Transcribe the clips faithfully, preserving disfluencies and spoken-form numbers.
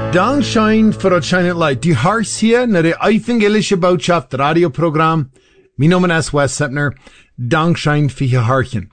Dankschein für das schöne Leid. Du hörst hier nach der evangelische Botschaft Radioprogramm. Mein Name ist Wes Seppner. Dankschein für Ihr Hörchen.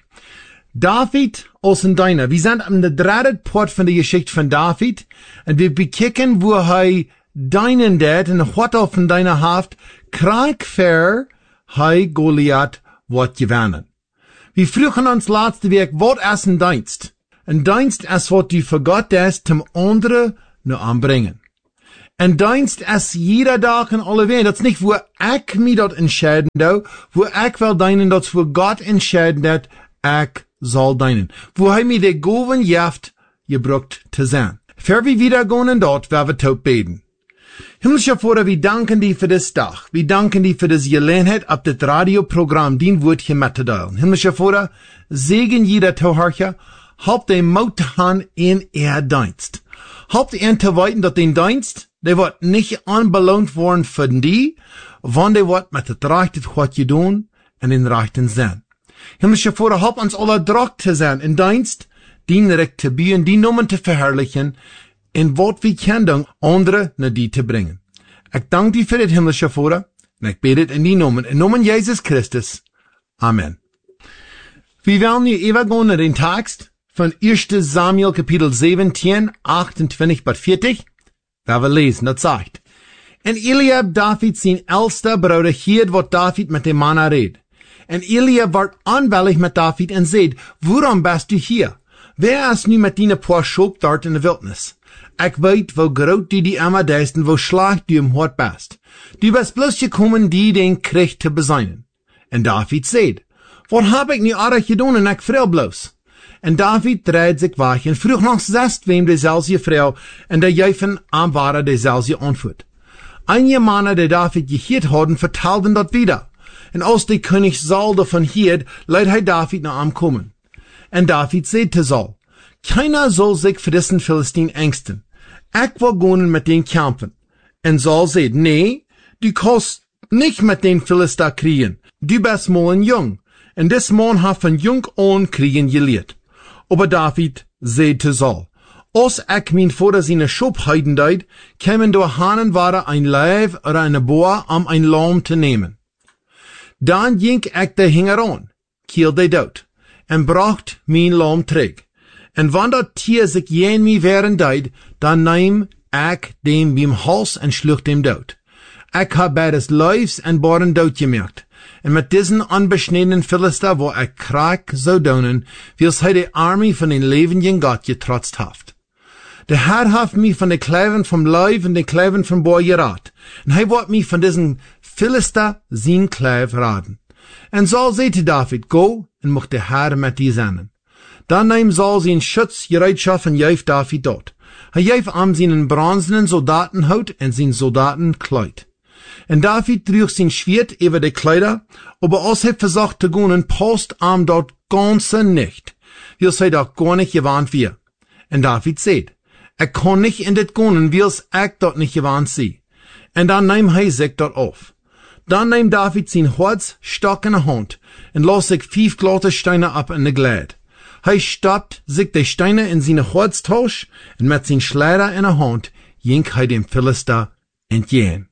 David aus und Deiner. Wir sind am dritten Part von der Geschichte von David. Und wir bekicken, wo er deinen Dad und was auf von deiner Haft krank fair hei Goliath wat gewannen. Wir frühen uns letzte Weg, was ist ein Dienst? Ein Dienst ist, was du für Gott ist, zum anderen nur anbringen. Ein Dienst ist jeder Tag in alle Welt. Das ist nicht, wo ich mich dort entscheiden do, wo ich will deinen, das wo Gott entscheiden dat, ich soll deinen. Wo er mir die Goven jaft, gebraucht zu sein. Für wir wieder gehen dort, werden wir tot beten. Himmlischer Vater, wir danken dir für das Tag. Wir danken dir für das Gelegenheit, ab das Radioprogramm, den Wort hier mitzuteilen. Himmlischer Vater, segen jeder Zuhörer, hab den Mut an in ihr Dienst. Habt ihr zu weiten, dass den Dienst, der wird nicht anbelohnt worden für die, wann der wird mit der Rechtet, was je tun, und den Rechten sein. Himmlischer Vater, hab uns alle Druck zu sein, in Dienst, den Recht zu bieten, die Nummern zu verherrlichen, in wat wir können, andere nach die zu bringen. Ich danke dir für das, himmlischer Vater, und ich bete in die Namen, in Namen Jesus Christus. Amen. Wir werden hier übergehen in den Text von erster Samuel Kapitel siebzehn, achtundzwanzig bis vierzig, da wir lesen, das sagt. Und Eliab, David, sein älster Bruder, hielt, was David mit dem Mann redet. Und Eliab ward anwällig mit David und sagt, warum bist du hier? Wer ist nu mit deine paar Schop dort in der Wildnis? Ich weet, wo groot du die immer deist und wo schlecht du im Hort bist. Du bist bloß gekommen, die den Krieg zu beseinen. Und David sagt, was hab ich nu arg gedaan und ich freu bloß? Und David dreht sich weg und vroeg noch selbst wem dezelfde Frau und der Jäufen am ware dezelfde Antwort. Einige Männer, die David gehiert hadden, vertelden dat wieder. Und als der König Saul davon hiert, leidt hij David nach am kommen. Und David sagt zu Saul, keiner soll sich für diesen Philistine ängsten. Ich will gehen mit den kämpfen. Und Saul sagt, nee, du kannst nicht mit den Philister kriegen. Du bist mal ein Jung. Und das Mann hat von jung an kriegen gelehrt. Aber David sagt zu Saul, als ich mein Vater seine Schub heiden deid, kämen durch Hanen ware ein Leib oder eine Boa, um ein Lamm zu nehmen. Dann ging ich der Hinger an, kiel de dood, und bracht mein Lamm träg. Und wann das Tier sich jen mi wehren deid, dann nehm ich dem beim Hals und schlug dem dood. Ich hab bei des Leibs und Baren dood gemerkt. Und mit diesen unbeschnittenen Philister, wo ich krank so donen, wie es he die Armee von den lebenden Gott getrotzt haft. Der Herr hat mich von den Kleven vom Leib und den Kleven vom Boy gerat. Und er wollte mich von diesen Philister sein Klev raten. Und Saul sagte David, go, und mocht der Herr mit dir sein. Dann nahm Saul sein Schutz, Gereitschaft und jäuf David dort. Er jäuf am seinen bronzenen Soldatenhaut und sein Soldatenkleid. Und David trug sein Schwert über die Kleider, aber als er versucht zu gehen, passt am dort ganze nicht. Wie es sei dort gar nicht gewarnt wir. Und David sagt, er kann nicht in det gehen, wie es ich dort nicht gewarnt sie. Und dann nahm er sich dort auf. Dann nahm David sein Holz, Stock in der Hand und las sich fünf glatte Steine ab in der Glät. Er stoppt sich die Steine in seine Holztausch und mit sein Schleider in der Hand ging er dem Philister entgehen.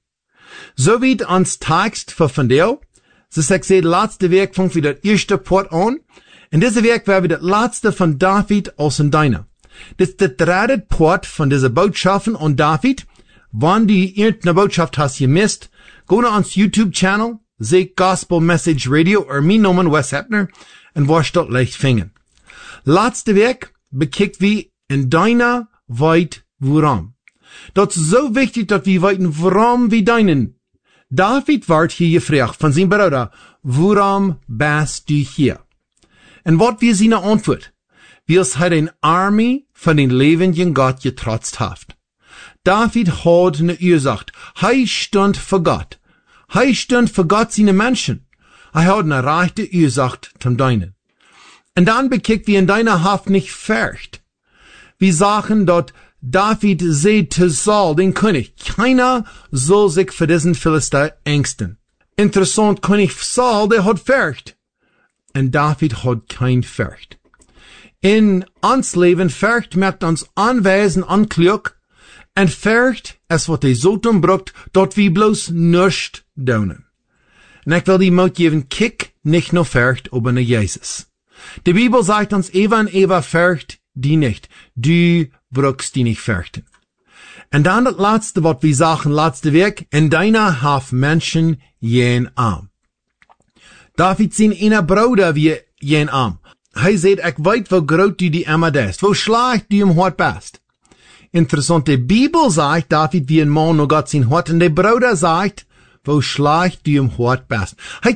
So wie ans Text für von der, so sagt sie, letzte Werk fängt wieder das erste Part an, und diese Werk war wieder das letzte von David aus und deiner. Das ist der dritte Part von dieser Botschaften und David. Wenn du irgendeine Botschaft hast gemisst, geh nach ans YouTube-Channel, seh Gospel Message Radio, oder mein Name Wes Seppner, und wirst dort leicht finden. Letzte Werk bekickt wie in deiner weit woran. Das ist so wichtig, dass wir weiten, warum wir deinen. David ward hier gefragt von seinem Bruder, warum bist du hier? Und was wir seine Antwort? Wie es hat eine Armee von den lebenden Gott getrotzt haft. David hat eine Ursache. Er stand für Gott. Er stand für Gott seine Menschen. Er hat eine rechte Ursache zum Deinen. Und dann bekickt wir in deiner Haft nicht fürcht. Wir sagen dort, David sagt zu Saul, den König, keiner soll sich für diesen Philister ängsten. Interessant, König Saul, der hat Furcht. Und David hat kein Furcht. In uns Leben Furcht macht uns anweisen, anklug, En vergt as wat hij zo toen brukt, dat wie bloos nuscht daunen. En ik wil die mout geven, kik nicht no vergt ober ne Jesus. Die Bibel sagt uns, Eva und Eva vergt die nicht. Du brukst die nicht verchten. En dan het laatste wat we zagen laatste week, en deiner haf Menschen jen arm. David zien ena bruder wie jen arm. Hij zegt, ik weet wo groot du die Emma dest, wo schlecht du im Hort best. Interessant, die Bibel sagt, David wie ein Mann noch Gott sein Hort, und der Bruder sagt, wo schlecht du im Hort best. Hij